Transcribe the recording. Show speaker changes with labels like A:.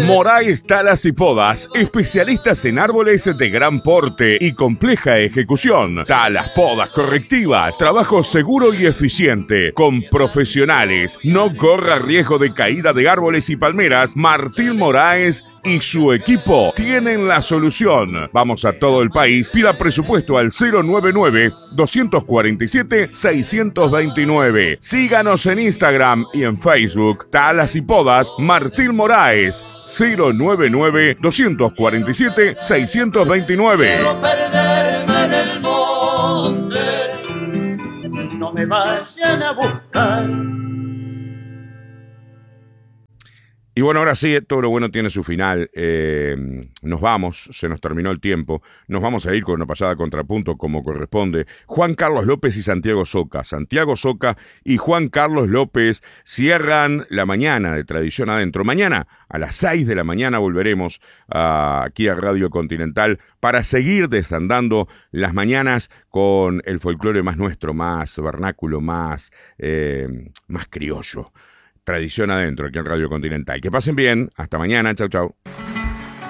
A: Moraes Talas y Podas, especialistas en árboles de gran porte y compleja ejecución. Talas, podas correctivas, trabajo seguro y eficiente, con profesionales. No corra riesgo de caída de árboles y palmeras. Martín Moraes y su equipo tienen la solución. Vamos a todo el país. Pida presupuesto al 099-247-629. Síganos en Instagram y en Facebook. Talas y Podas, Martín Moraes. 099-247-629.
B: Quiero perderme en el monte, no me vayan a buscar.
A: Y bueno, ahora sí, todo lo bueno tiene su final. Nos vamos, se nos terminó el tiempo. Nos vamos a ir con una pasada contrapunto como corresponde. Juan Carlos López y Santiago Soca. Santiago Soca y Juan Carlos López cierran la mañana de Tradición Adentro. Mañana a las 6 de la mañana volveremos aquí a Radio Continental para seguir desandando las mañanas con el folclore más nuestro, más vernáculo, más criollo. Tradición Adentro, aquí en Radio Continental. Que pasen bien. Hasta mañana. Chau, chau.